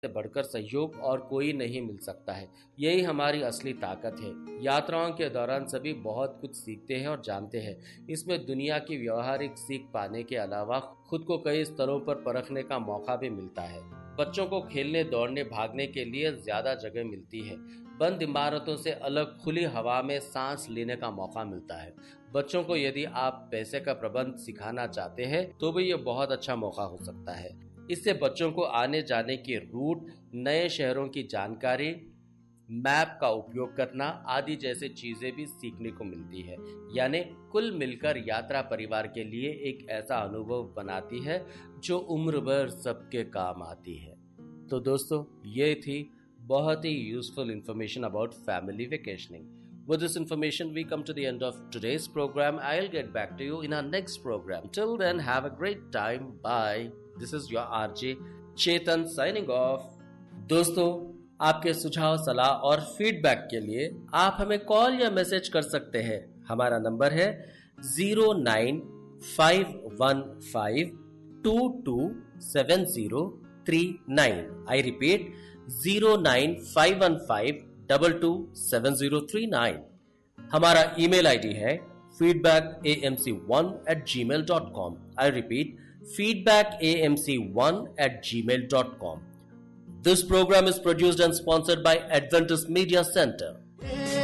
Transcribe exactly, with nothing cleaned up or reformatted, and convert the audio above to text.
से बढ़कर सहयोग और कोई नहीं मिल सकता है। यही हमारी असली ताकत है। यात्राओं के दौरान सभी बहुत कुछ सीखते हैं और जानते हैं। इसमें दुनिया की व्यवहारिक सीख पाने के अलावा खुद को कई स्तरों पर परखने का मौका भी मिलता है। बच्चों को खेलने, दौड़ने, भागने के लिए ज्यादा जगह मिलती है। बंद इमारतों से अलग खुली हवा में सांस लेने का मौका मिलता है। बच्चों को यदि आप पैसे का प्रबंध सिखाना चाहते हैं तो भी ये बहुत अच्छा मौका हो सकता है। इससे बच्चों को आने जाने के रूट, नए शहरों की जानकारी, मैप का उपयोग करना आदि जैसे चीजें भी सीखने को मिलती है। यानी कुल मिलकर यात्रा परिवार के लिए एक ऐसा अनुभव बनाती है जो उम्र भर सबके काम आती है। तो दोस्तों, ये थी बहुत ही useful information about family vacationing. With this information, we come to the end of today's program. I'll get back to you in our next program. Till then, have a great time. Bye. This is your R J Chetan signing off. दोस्तों, आपके सुझाव, सलाह और feedback के लिए आप हमें call या मैसेज कर सकते हैं। हमारा नंबर है zero nine five one five to to seven zero three nine. I repeat, zero nine five one five double two seven zero three nine. हमारा ईमेल आईडी है feedback A M C one eight ji mail dot com. I repeat, feedback A M C one eight ji mail dot com. This program is produced and sponsored by Adventist Media Center.